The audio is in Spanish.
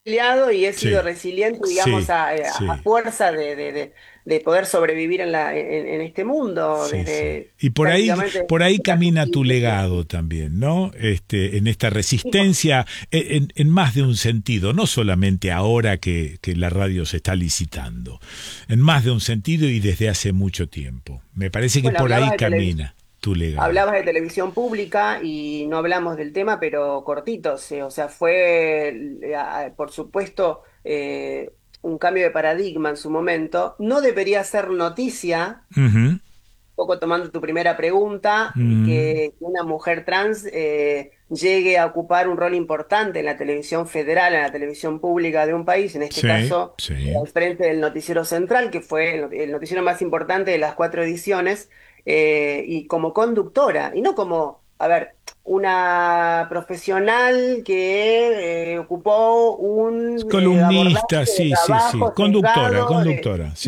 peleado y he sido Sí, resiliente, digamos, sí, a sí, fuerza de poder sobrevivir en este mundo, sí, sí. desde Y prácticamente por ahí casi camina tu 15 legado años. también, ¿no? En esta Y por- resistencia, en más de un sentido, no solamente ahora que la radio se está licitando, en más de un sentido y desde hace mucho tiempo. Me parece que bueno, por ahí camina tu legado. hablabas de televisión pública y no hablamos del tema, pero cortito, o sea, fue, por supuesto, un cambio de paradigma en su momento. No debería ser noticia, Ujú, poco tomando tu primera pregunta, ujú. que una mujer trans llegue a ocupar un rol importante en la televisión federal, en la televisión pública de un país, en este Sí, caso, sí. al frente del noticiero central, que fue el noticiero más importante de las 4 ediciones, y como conductora, y no como, a ver, una profesional que ocupó un abordaje Columnista, de sí, sí, sí. trabajo Conductora, sesgado conductora.